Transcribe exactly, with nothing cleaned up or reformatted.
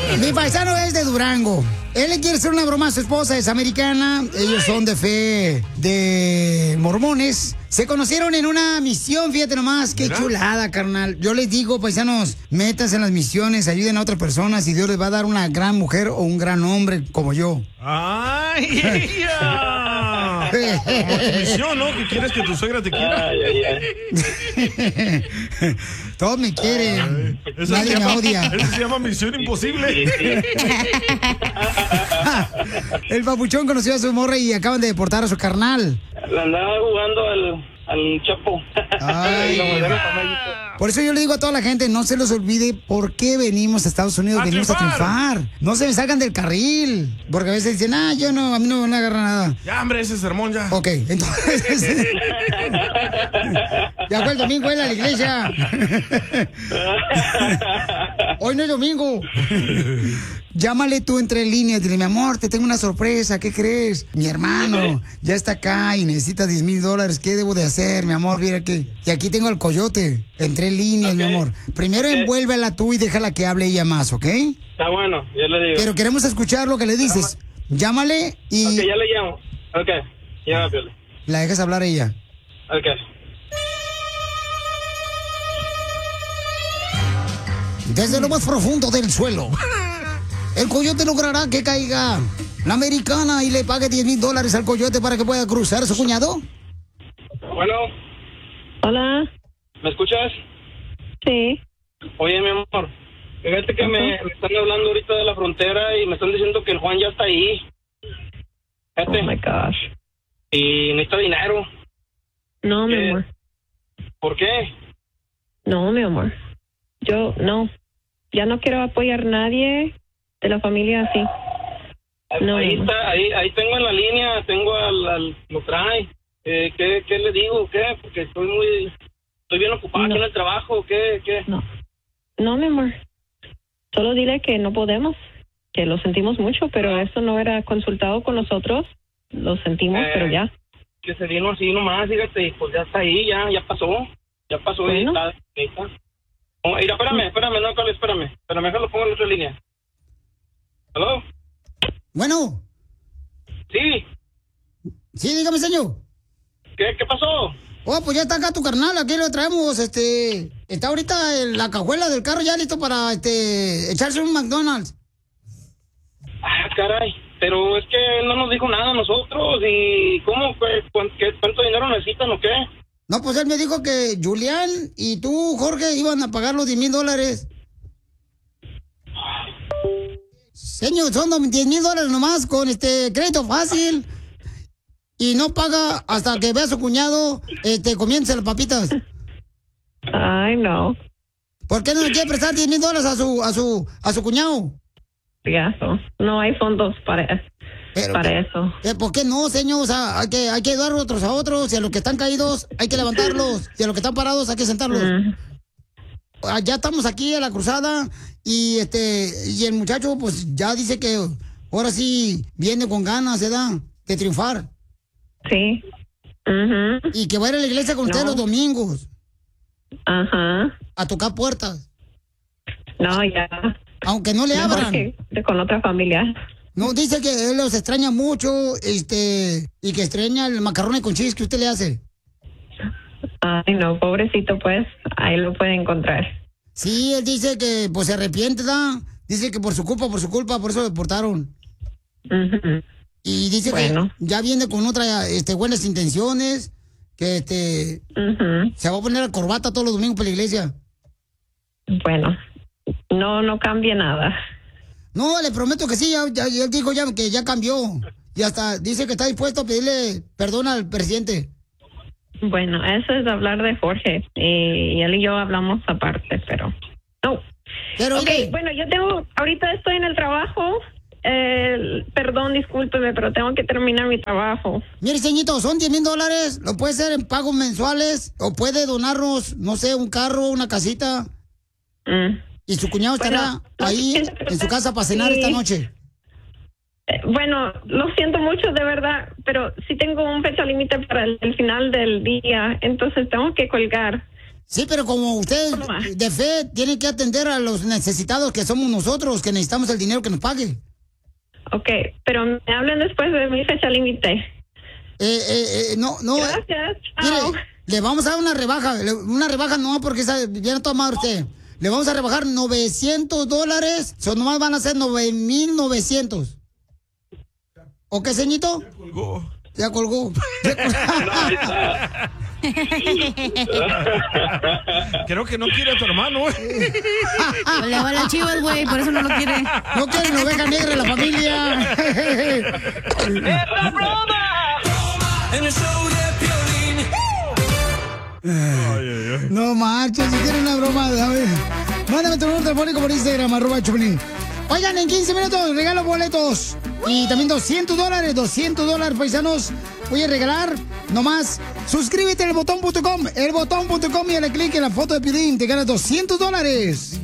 Mi paisano es de Durango. Él le quiere hacer una broma a su esposa, es americana. Ellos son de fe de mormones. Se conocieron en una misión, fíjate nomás, qué chulada, carnal. Yo les digo, paisanos, métanse en las misiones, ayuden a otras personas y Dios les va a dar una gran mujer o un gran hombre como yo. ¡Ay, ella! Misión, ¿no? ¿Que quieres que tu suegra te quiera? Ay, ay, ay. Todos me quieren. Ay, esa Nadie se me llama, odia. Eso se llama Misión Imposible. El papuchón conoció a su morra y acaban de deportar a su carnal. Le andaba jugando al, al Chapo. Ay. Y lo volvieron a México. Por eso yo le digo a toda la gente, no se los olvide por qué venimos a Estados Unidos, ¡A venimos triunfar! a triunfar. No se me salgan del carril, porque a veces dicen, ah, yo no, a mí no me agarra nada. Ya, hombre, ese sermón ya. Ok, entonces... ya fue el domingo, él a la iglesia. Hoy no es domingo. Llámale tú entre líneas, dile, mi amor, te tengo una sorpresa, ¿qué crees? Mi hermano ya está acá y necesita diez mil dólares, ¿qué debo de hacer, mi amor? Mira que... Y aquí tengo al coyote, entre líneas, okay, mi amor. Primero okay, envuélvela tú y déjala que hable ella más, ¿ok? Está bueno, yo le digo. Pero queremos escuchar lo que le dices. Llámale y... Ok, ya le llamo. Ok, llámale. La dejas hablar a ella. Ok. Desde lo más profundo del suelo, el coyote logrará que caiga la americana y le pague diez mil dólares al coyote para que pueda cruzar a su cuñado. Bueno. Hola. ¿Me escuchas? Sí. Oye, mi amor, fíjate que me, me están hablando ahorita de la frontera y me están diciendo que el Juan ya está ahí. Fíjate. Oh, my gosh. Y necesita dinero. No, mi ¿Qué? amor. ¿Por qué? No, mi amor. Yo, no. Ya no quiero apoyar a nadie de la familia así. No, ahí no. está, ahí, ahí tengo en la línea, tengo al, al lo trae. Eh, ¿qué, ¿Qué le digo? ¿Qué? Porque estoy muy, estoy bien ocupado no. aquí en el trabajo. ¿Qué? ¿Qué? No. No, mi amor. Solo dile que no podemos, que lo sentimos mucho, pero eso no era consultado con nosotros. Lo sentimos, Eh, pero ya. Que se vino así nomás, fíjate, pues ya está ahí, ya, ya pasó. Ya pasó, ahí Bueno. está, ahí está. Oh, mira, espérame, espérame, no, Carlos, espérame. Espérame, déjalo pongo en otra línea. ¿Aló? Bueno. Sí. Sí, dígame, señor. ¿Qué, qué pasó? Oh, pues ya está acá tu carnal, aquí lo traemos, este... Está ahorita en la cajuela del carro ya listo para, este... echarse un McDonald's. Ah, caray. Pero es que él no nos dijo nada a nosotros. ¿Y cómo? ¿Qué, qué, ¿Cuánto dinero necesitan o qué? No, pues él me dijo que Julián y tú, Jorge, iban a pagar los diez mil dólares. Señor, son diez mil dólares nomás con este crédito fácil. Y no paga hasta que vea a su cuñado, este, comience las papitas. Ay, no. ¿Por qué no le quiere prestar diez mil dólares a su, a su, a su cuñado? Piazo. No hay fondos para, Pero, para eso. Eh, ¿Por qué no, señor? O sea, hay que, hay que ayudar otros a otros. Y a los que están caídos hay que levantarlos. Y a los que están parados hay que sentarlos. Mm. Ah, ya estamos aquí a la cruzada. Y este y el muchacho, pues ya dice que ahora sí viene con ganas, ¿verdad? De triunfar. Sí. Uh-huh. Y que va a ir a la iglesia con No. usted los domingos. Ajá. A tocar puertas. No, ya. Aunque no le Mejor abran. que de con otra familia. No, dice que él los extraña mucho, este, y que extraña el macarrón con cheese que usted le hace. Ay, no, pobrecito, pues, ahí lo puede encontrar. Sí, él dice que, pues, se arrepiente, ¿da? Dice que por su culpa, por su culpa, por eso lo deportaron. Uh-huh. Y dice Bueno. que ya viene con otras, este, buenas intenciones, que, este, Uh-huh. se va a poner la corbata todos los domingos para la iglesia. Bueno, no, no cambia nada. No, le prometo que sí, ya, ya, ya él dijo ya que ya cambió. Y hasta dice que está dispuesto a pedirle perdón al presidente. Bueno, eso es hablar de Jorge. Y él y yo hablamos aparte, pero... No. Pero, Ok, mire, bueno, yo tengo... Ahorita estoy en el trabajo. Eh, perdón, discúlpeme, pero tengo que terminar mi trabajo. mire, señorito, son diez mil dólares. Lo puede hacer en pagos mensuales. O puede donarnos, no sé, un carro, una casita. Mm. Y su cuñado estará Bueno, ahí no sé, en su casa para cenar sí. esta noche. Eh, Bueno, lo siento mucho, de verdad, pero sí tengo un fecha límite para el, el final del día, entonces tengo que colgar. Sí, pero como usted de fe tiene que atender a los necesitados que somos nosotros, que necesitamos el dinero que nos pague. Ok, pero me hablan después de mi fecha límite. Eh, eh, eh, no, no. Gracias. Mire, Chao. le vamos a dar una rebaja. le- Una rebaja no, porque esa, viene toda madre usted. Le vamos a rebajar novecientos dólares. O nomás van a ser nueve mil novecientos. ¿O qué, ceñito? Ya colgó. Ya colgó. Ya colgó. Creo que no quiere a tu hermano, güey. Le va a las chivas, güey, por eso no lo quiere. No quieren oveja negra en la familia. En el show de Piolín. No marches, si quieren una broma, a ver. Mándame tu número telefónico por Instagram, arroba Chupilín. Oigan, en quince minutos regalo boletos. Y también doscientos dólares, doscientos dólares, paisanos. Voy a regalar nomás. Suscríbete al botón punto com, el botón punto com y dale clic en la foto de Piolín. Te ganas doscientos dólares.